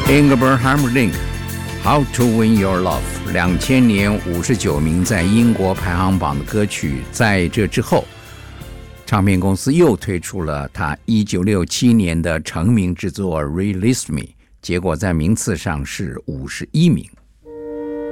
Ingrid Hammerling How to Win Your Love 2000年59名在英国排行榜的歌曲。在这之后，唱片公司又推出了他1967年的成名之作 Release Me， 结果在名次上是51名。